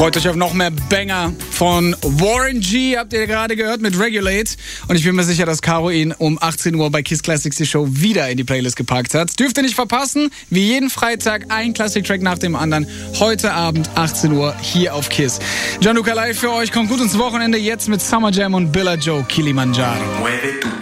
Freut euch auf noch mehr Banger von Warren G, habt ihr gerade gehört, mit Regulate. Und ich bin mir sicher, dass Caro ihn um 18 Uhr bei Kiss Classics die Show wieder in die Playlist gepackt hat. Dürft ihr nicht verpassen, wie jeden Freitag ein Classic-Track nach dem anderen. Heute Abend 18 Uhr hier auf Kiss. Gianluca live für euch, kommt gut ins Wochenende jetzt mit Summer Jam und Billa Joe Kilimanjaro.